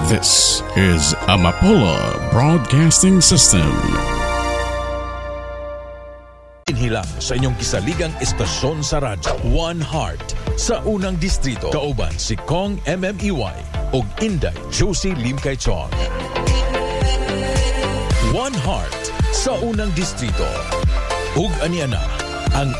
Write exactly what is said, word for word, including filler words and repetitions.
This is Amapola Broadcasting System. Inhilang sa inyong kisaligang estasyon sa radyo, One Heart sa unang distrito. Kauban si Kong M M E Y o Inday Josie Lim Kay Chong. One Heart sa unang distrito. Ug aniana ang